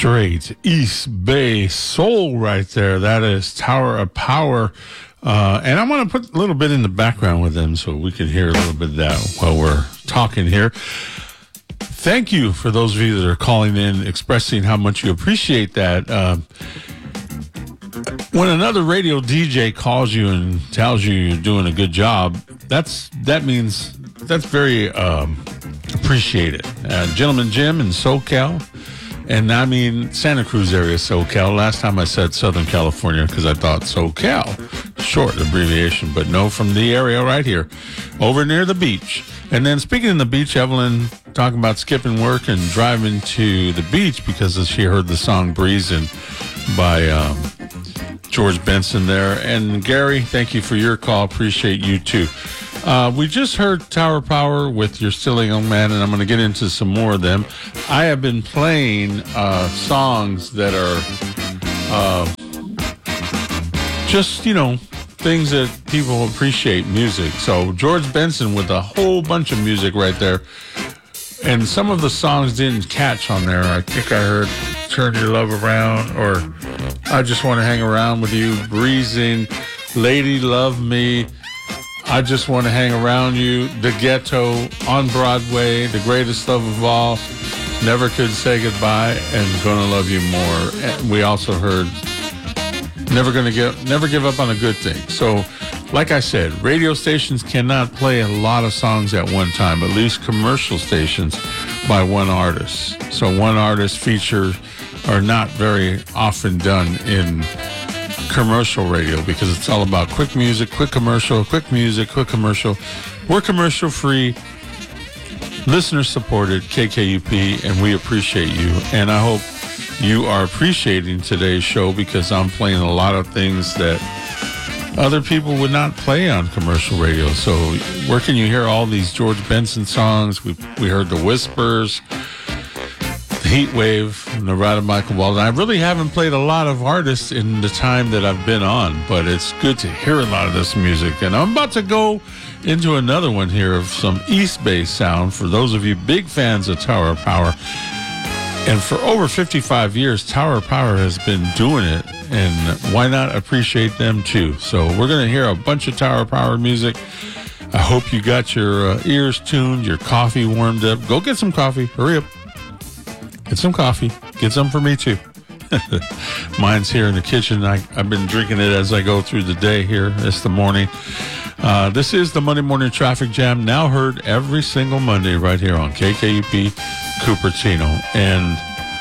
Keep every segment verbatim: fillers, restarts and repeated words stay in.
Straight East Bay Soul right there. That is Tower of Power. Uh, and I'm going to put a little bit in the background with them so we can hear a little bit of that while we're talking here. Thank you for those of you that are calling in, expressing how much you appreciate that. Uh, when another radio D J calls you and tells you you're doing a good job, that's that means that's very um, appreciated. Uh, Gentleman Jim in SoCal. And I mean Santa Cruz area, SoCal. Last time I said Southern California because I thought SoCal, short abbreviation, but no, from the area right here, over near the beach. And then speaking of the beach, Evelyn talking about skipping work and driving to the beach because she heard the song Breezin' by um, George Benson there. And Gary, thank you for your call. Appreciate you too. Uh, we just heard Tower Power with You're Still a Young Man, and I'm going to get into some more of them. I have been playing uh, songs that are uh, just, you know, things that people appreciate music. So George Benson with a whole bunch of music right there. And some of the songs didn't catch on there. I think I heard Turn Your Love Around or I Just Want to Hang Around with You, Breezing, Lady Love Me, I Just Want to Hang Around You, The Ghetto, On Broadway, The Greatest Love of All, Never Could Say Goodbye, and Gonna Love You More. And we also heard Never Gonna Give, Never Give Up on a Good Thing. So, like I said, radio stations cannot play a lot of songs at one time, at least commercial stations by one artist. So one artist features are not very often done in commercial radio because it's all about quick music, quick commercial, quick music, quick commercial. We're commercial free, listener supported K K U P, and we appreciate you. And I hope you are appreciating today's show because I'm playing a lot of things that other people would not play on commercial radio. So where can you hear all these George Benson songs? We we heard The Whispers, The Heat Wave, Nevada Michael Walden. I really haven't played a lot of artists in the time that I've been on, but it's good to hear a lot of this music. And I'm about to go into another one here of some East Bay sound for those of you big fans of Tower of Power. And for over fifty-five years, Tower of Power has been doing it, and why not appreciate them too? So we're going to hear a bunch of Tower of Power music. I hope you got your uh, ears tuned, your coffee warmed up. Go get some coffee. Hurry up. Get some coffee. Get some for me too. Mine's here in the kitchen. I, I've been drinking it as I go through the day here. It's the morning. Uh, this is the Monday Morning Traffic Jam, now heard every single Monday right here on K K U P Cupertino. And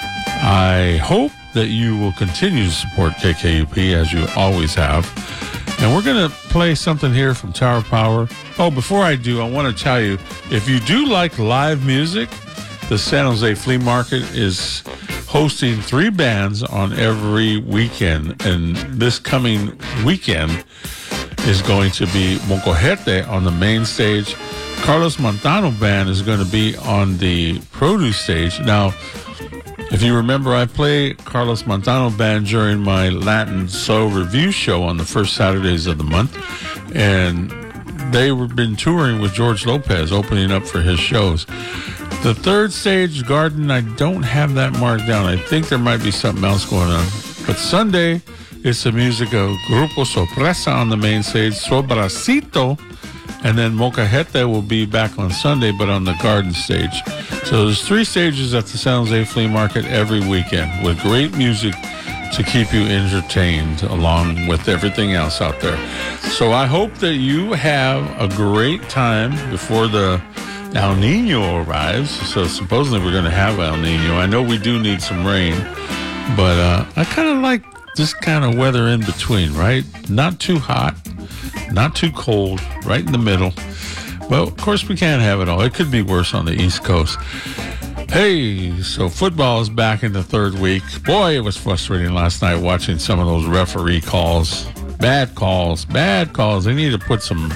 I hope that you will continue to support K K U P as you always have. And we're going to play something here from Tower Power. Oh, before I do, I want to tell you, if you do like live music, the San Jose Flea Market is hosting three bands on every weekend. And this coming weekend is going to be Mocojete on the main stage. Carlos Montano Band is going to be on the produce stage. Now, if you remember, I play Carlos Montano Band during my Latin Soul Review show on the first Saturdays of the month. And they've been touring with George Lopez, opening up for his shows. The third stage, Garden, I don't have that marked down. I think there might be something else going on. But Sunday, it's the music of Grupo Sorpresa on the main stage, Sobracito, and then Mocajete will be back on Sunday, but on the Garden stage. So there's three stages at the San Jose Flea Market every weekend with great music to keep you entertained along with everything else out there. So I hope that you have a great time before the El Nino arrives. So supposedly we're going to have El Nino. I know we do need some rain, but uh, I kind of like this kind of weather in between, right? Not too hot, not too cold, right in the middle. Well, of course, we can't have it all. It could be worse on the East Coast. Hey, so football is back in the third week. Boy, it was frustrating last night watching some of those referee calls. Bad calls, bad calls. They need to put some,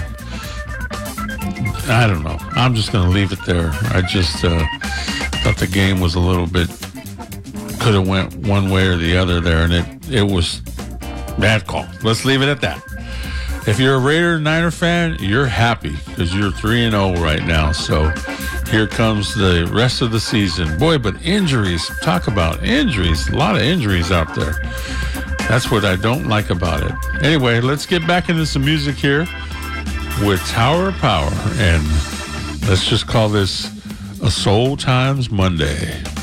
I don't know. I'm just going to leave it there. I just uh, thought the game was a little bit, could have went one way or the other there, and it, it was bad call. Let's leave it at that. If you're a Raider Niner fan, you're happy because you're three and oh right now. So Here comes the rest of the season. Boy, but injuries. Talk about injuries. A lot of injuries out there. That's what I don't like about it. Anyway, let's get back into some music here with Tower of Power. And let's just call this a Soul Times Monday.